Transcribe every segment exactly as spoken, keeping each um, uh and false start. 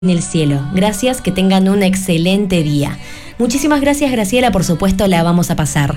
en el cielo. Gracias, que tengan un excelente día. Muchísimas gracias, Graciela, por supuesto la vamos a pasar.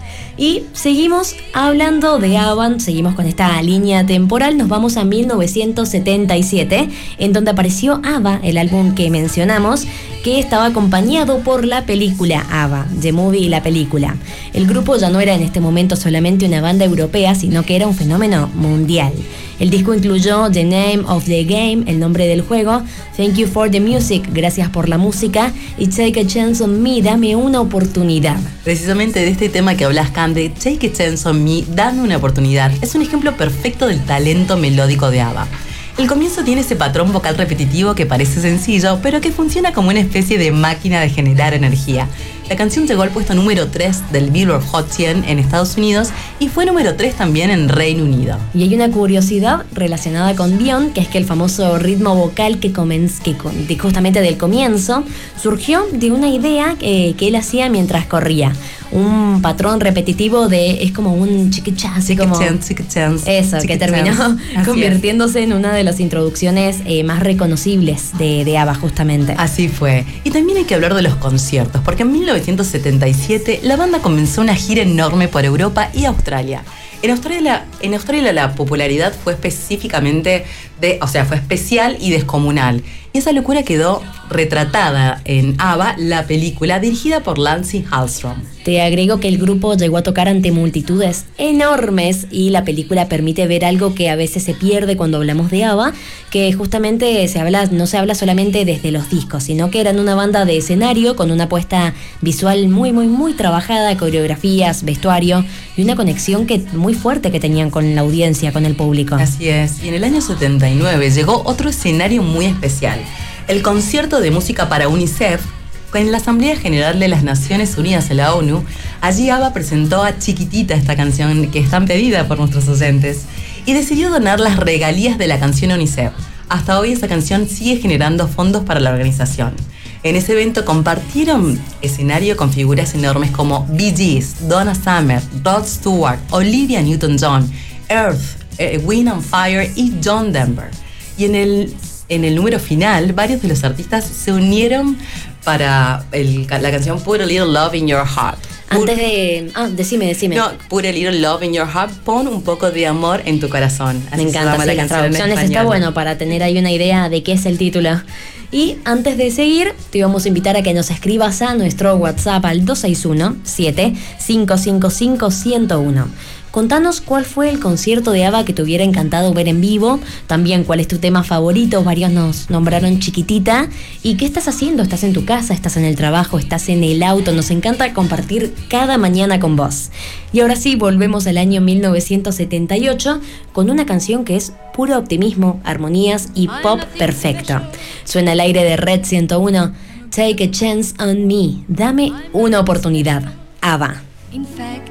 Y seguimos hablando de ABBA, seguimos con esta línea temporal, nos vamos a mil novecientos setenta y siete, en donde apareció ABBA, el álbum que mencionamos, que estaba acompañado por la película ABBA, The Movie y la película. El grupo ya no era en este momento solamente una banda europea, sino que era un fenómeno mundial. El disco incluyó The Name of the Game, el nombre del juego, Thank You for the Music, gracias por la música, y Take a Chance on Me, dame una oportunidad. Precisamente de este tema que hablas, Cam, de Take a Chance on Me, dame una oportunidad, es un ejemplo perfecto del talento melódico de ABBA. El comienzo tiene ese patrón vocal repetitivo que parece sencillo, pero que funciona como una especie de máquina de generar energía. La canción llegó al puesto número tres del Billboard Hot cien en Estados Unidos y fue número tres también en Reino Unido. Y hay una curiosidad relacionada con Dion, que es que el famoso ritmo vocal que, comenz, que con, de justamente del comienzo surgió de una idea que, que él hacía mientras corría. Un patrón repetitivo de, es como un chiquichas, chiqui como chance, chiqui chance, eso, chiqui que terminó chance. convirtiéndose en una de las introducciones eh, más reconocibles de, de ABBA, justamente. Así fue. Y también hay que hablar de los conciertos, porque en mil novecientos setenta y siete la banda comenzó una gira enorme por Europa y Australia. En Australia, en Australia la popularidad fue específicamente de, o sea, fue especial y descomunal. Y esa locura quedó retratada en ABBA, la película dirigida por Lasse Hallström. Te agrego que el grupo llegó a tocar ante multitudes enormes y la película permite ver algo que a veces se pierde cuando hablamos de ABBA, que justamente se habla, no se habla solamente desde los discos, sino que eran una banda de escenario con una puesta visual muy, muy, muy trabajada, coreografías, vestuario y una conexión que muy fuerte que tenían con la audiencia, con el público. Así es. Y en el año setenta y nueve llegó otro escenario muy especial. El concierto de música para UNICEF, en la Asamblea General de las Naciones Unidas en la ONU. Allí ABBA presentó a Chiquitita, esta canción que es tan pedida por nuestros oyentes, y decidió donar las regalías de la canción a UNICEF. Hasta hoy esa canción sigue generando fondos para la organización. En ese evento compartieron escenario con figuras enormes como Bee Gees, Donna Summer, Rod Stewart, Olivia Newton-John, Earth, eh, Wind and Fire y John Denver. Y en el En el número final, varios de los artistas se unieron para el, la canción Put a Little Love in Your Heart. Antes de... Ah, decime, decime. No, Put a Little Love in Your Heart, pon un poco de amor en tu corazón. Así me encanta, sí, las traducciones está bueno para tener ahí una idea de qué es el título. Y antes de seguir, te íbamos a invitar a que nos escribas a nuestro WhatsApp al dos seis uno, siete cinco cinco cinco, uno cero uno. Contanos cuál fue el concierto de ABBA que te hubiera encantado ver en vivo, también cuál es tu tema favorito, varios nos nombraron Chiquitita, y qué estás haciendo, estás en tu casa, estás en el trabajo, estás en el auto, nos encanta compartir cada mañana con vos. Y ahora sí, volvemos al año mil novecientos setenta y ocho con una canción que es puro optimismo, armonías y pop perfecto. Suena al aire de Red ciento uno, Take a Chance on Me, dame una oportunidad, ABBA. In fact,